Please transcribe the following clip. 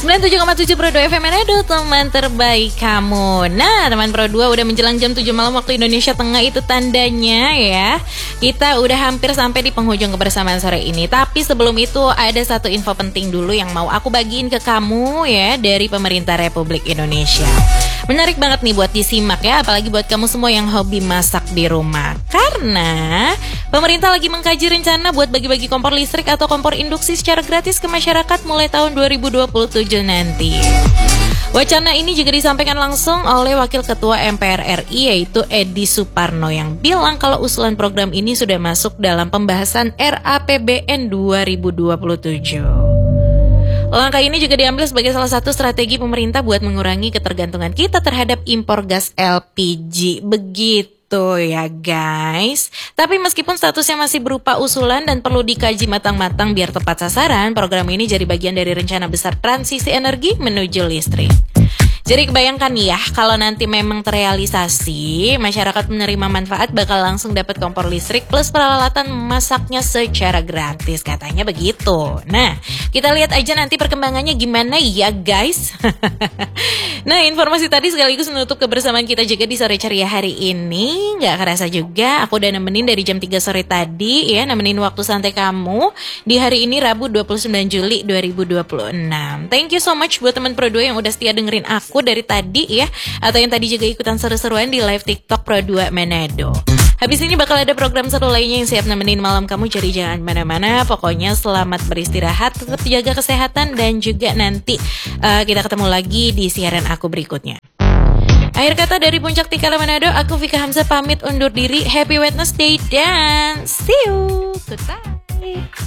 97,7 Pro 2 FM Manado, teman terbaik kamu. Nah, teman Pro 2, udah menjelang jam 7 malam waktu Indonesia Tengah, itu tandanya ya kita udah hampir sampai di penghujung kebersamaan sore ini. Tapi sebelum itu ada satu info penting dulu yang mau aku bagiin ke kamu ya, dari pemerintah Republik Indonesia. Menarik banget nih buat disimak ya, apalagi buat kamu semua yang hobi masak di rumah. Karena pemerintah lagi mengkaji rencana buat bagi-bagi kompor listrik atau kompor induksi secara gratis ke masyarakat mulai tahun 2027 nanti. Wacana ini juga disampaikan langsung oleh Wakil Ketua MPR RI yaitu Edi Suparno yang bilang kalau usulan program ini sudah masuk dalam pembahasan RAPBN 2027. Langkah ini juga diambil sebagai salah satu strategi pemerintah buat mengurangi ketergantungan kita terhadap impor gas LPG. Begitu ya guys. Tapi meskipun statusnya masih berupa usulan dan perlu dikaji matang-matang biar tepat sasaran, program ini jadi bagian dari rencana besar transisi energi menuju listrik. Jadi kebayangkan ya, kalau nanti memang terrealisasi, masyarakat menerima manfaat bakal langsung dapat kompor listrik plus peralatan masaknya secara gratis, katanya begitu. Nah, kita lihat aja nanti perkembangannya gimana ya guys. Nah, informasi tadi sekaligus menutup kebersamaan kita juga di sore ceria hari ini. Gak kerasa juga, aku udah nemenin dari jam 3 sore tadi ya, nemenin waktu santai kamu di hari ini Rabu 29 Juli 2026. Thank you so much buat teman Pro 2 yang udah setia dengerin aku dari tadi ya, atau yang tadi juga ikutan seru-seruan di live TikTok Pro 2 Manado. Habis ini bakal ada program seru lainnya yang siap nemenin malam kamu, jadi jangan mana-mana. Pokoknya selamat beristirahat, tetap jaga kesehatan, dan juga nanti kita ketemu lagi di siaran aku berikutnya. Akhir kata dari Puncak Tikala Manado, aku Vika Hamzah pamit undur diri. Happy Wednesday dan see you. Goodbye.